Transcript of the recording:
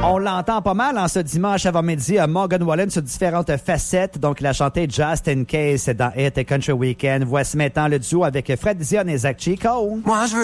On l'entend pas mal en ce dimanche avant-midi à Morgan Wallen sur différentes facettes. Donc, il a chanté Just in Case dans Hit Country Weekend. Voici maintenant le duo avec Fred Dion et Zach Chico. Moi, je veux